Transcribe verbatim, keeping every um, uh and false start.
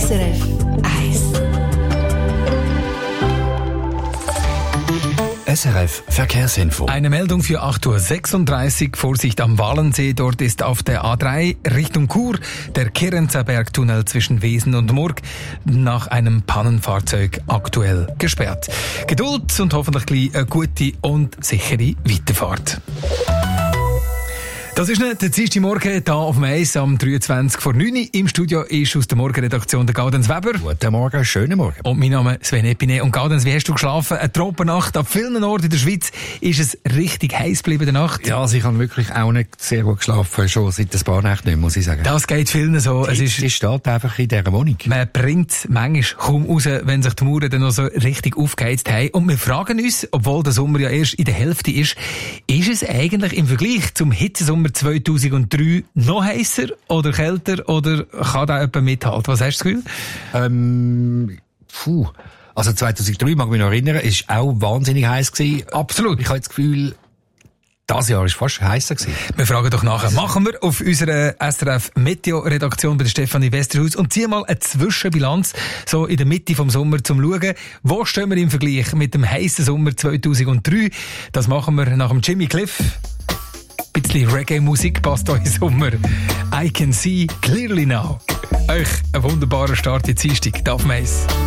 S R F eins. S R F Verkehrsinfo. Eine Meldung für acht Uhr sechsunddreißig. Vorsicht am Walensee. Dort ist auf der A drei Richtung Chur der Kerenzer Bergtunnel zwischen Wesen und Murg nach einem Pannenfahrzeug aktuell gesperrt. Geduld und hoffentlich gleich eine gute und sichere Weiterfahrt. Das ist nicht der Dienstag Morgen hier auf dem Eis am dreiundzwanzig vor neun. Im Studio ist aus der Morgenredaktion der Gaudens Weber. Guten Morgen, schönen Morgen. Und mein Name ist Sven Epine. Und Gaudens, wie hast du geschlafen? Eine Tropennacht. An vielen Orten in der Schweiz ist es richtig heiß geblieben in der Nacht. Ja, also ich habe wirklich auch nicht sehr gut geschlafen, schon seit ein paar Nächten nicht, muss ich sagen. Das geht vielen so. Die, es ist, die steht einfach in dieser Wohnung. Man bringt manchmal kaum raus, wenn sich die Mauern dann noch so richtig aufgeheizt haben. Und wir fragen uns, obwohl der Sommer ja erst in der Hälfte ist, ist es eigentlich im Vergleich zum Hitzesommer zweitausenddrei noch heißer oder kälter oder kann da jemand mithalten? Was hast du das Gefühl? Ähm, puh. Also zweitausenddrei, mag ich mich noch erinnern, ist auch wahnsinnig heiß gewesen. Absolut. Ich habe das Gefühl, das Jahr ist fast heißer gewesen. Wir fragen doch nachher. Machen wir auf unserer S R F Meteo-Redaktion bei der Stefanie Westerhaus und ziehen mal eine Zwischenbilanz so in der Mitte vom Sommer zum Schauen. Wo stehen wir im Vergleich mit dem heißen Sommer zweitausenddrei? Das machen wir nach dem Jimmy Cliff. Ein bisschen Reggae-Musik passt euch im Sommer. I can see clearly now. Euch einen wunderbaren Start in die Dienstag. Darf man es?